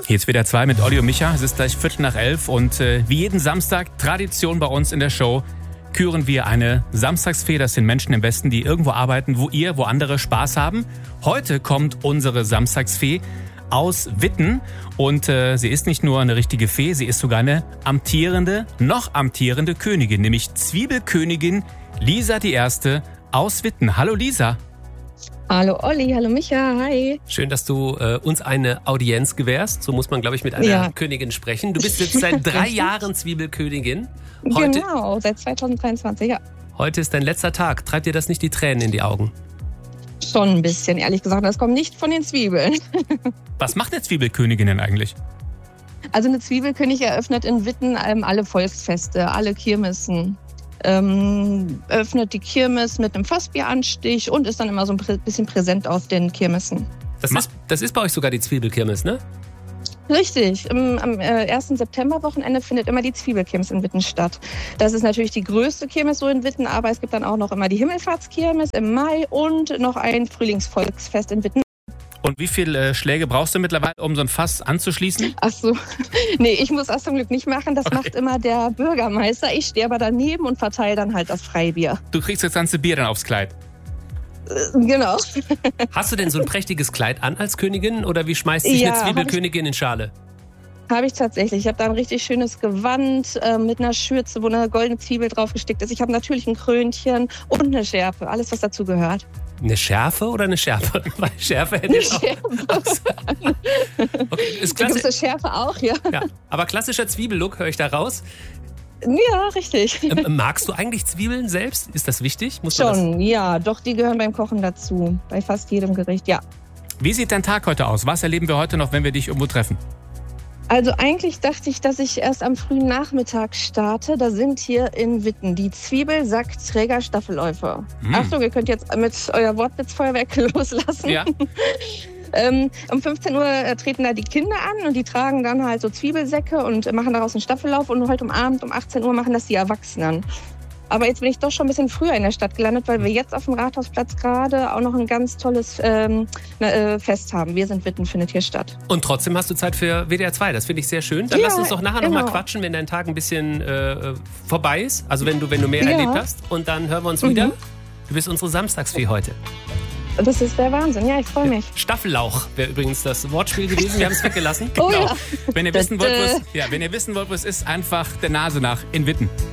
Hier ist WDR 2 mit Olli und Micha. Es ist gleich 11:15 und wie jeden Samstag, Tradition bei uns in der Show, küren wir eine Samstagsfee. Das sind Menschen im Westen, die irgendwo arbeiten, wo andere Spaß haben. Heute kommt unsere Samstagsfee aus Witten und sie ist nicht nur eine richtige Fee, sie ist sogar eine noch amtierende Königin, nämlich Zwiebelkönigin Lisa die Erste aus Witten. Hallo Lisa. Hallo Olli, hallo Micha, hi. Schön, dass du uns eine Audienz gewährst. So muss man, glaube ich, mit einer Königin sprechen. Du bist jetzt seit 3 Jahren Zwiebelkönigin. Genau, seit 2023, ja. Heute ist dein letzter Tag. Treibt dir das nicht die Tränen in die Augen? Schon ein bisschen, ehrlich gesagt. Das kommt nicht von den Zwiebeln. Was macht eine Zwiebelkönigin denn eigentlich? Also eine Zwiebelkönig eröffnet in Witten alle Volksfeste, alle Kirmessen. Öffnet die Kirmes mit einem Fassbieranstich und ist dann immer so ein bisschen präsent auf den Kirmessen. Das ist bei euch sogar die Zwiebelkirmes, ne? Richtig. Am 1. September-Wochenende findet immer die Zwiebelkirmes in Witten statt. Das ist natürlich die größte Kirmes so in Witten, aber es gibt dann auch noch immer die Himmelfahrtskirmes im Mai und noch ein Frühlingsvolksfest in Witten. Und wie viele Schläge brauchst du mittlerweile, um so ein Fass anzuschließen? Ach so, nee, ich muss das zum Glück nicht machen. Das macht immer der Bürgermeister. Ich stehe aber daneben und verteile dann halt das Freibier. Du kriegst das ganze Bier dann aufs Kleid? Genau. Hast du denn so ein prächtiges Kleid an als Königin oder wie schmeißt sich eine Zwiebelkönigin in Schale? Habe ich tatsächlich. Ich habe da ein richtig schönes Gewand mit einer Schürze, wo eine goldene Zwiebel drauf gestickt ist. Ich habe natürlich ein Krönchen und eine Schärpe. Alles, was dazu gehört. Eine Schärfe oder eine Schärpe? Weil Schärfe hätte ich auch. Okay, ist klasse. Gibt es Schärfe auch, ja. Aber klassischer Zwiebellook höre ich da raus. Ja, richtig. Magst du eigentlich Zwiebeln selbst? Ist das wichtig? Schon, ja. Doch, die gehören beim Kochen dazu. Bei fast jedem Gericht, ja. Wie sieht dein Tag heute aus? Was erleben wir heute noch, wenn wir dich irgendwo treffen? Also eigentlich dachte ich, dass ich erst am frühen Nachmittag starte. Da sind hier in Witten die Zwiebelsackträger-Staffelläufer. Achtung, ihr könnt jetzt mit euer Wortwitzfeuerwerk loslassen. Ja. Um 15 Uhr treten da die Kinder an und die tragen dann halt so Zwiebelsäcke und machen daraus einen Staffellauf. Und heute Abend um 18 Uhr machen das die Erwachsenen. Aber jetzt bin ich doch schon ein bisschen früher in der Stadt gelandet, weil wir jetzt auf dem Rathausplatz gerade auch noch ein ganz tolles Fest haben. Wir sind Witten findet hier statt. Und trotzdem hast du Zeit für WDR 2. Das finde ich sehr schön. Dann lass uns doch nachher noch mal quatschen, wenn dein Tag ein bisschen vorbei ist. Also wenn du mehr erlebt hast. Und dann hören wir uns wieder. Du bist unsere Samstagsfee heute. Das ist der Wahnsinn. Ja, ich freue mich. Staffellauch wäre übrigens das Wortspiel gewesen. Wir haben es weggelassen. Oh ja. Wenn ihr wissen wollt, wo es ist, einfach der Nase nach in Witten.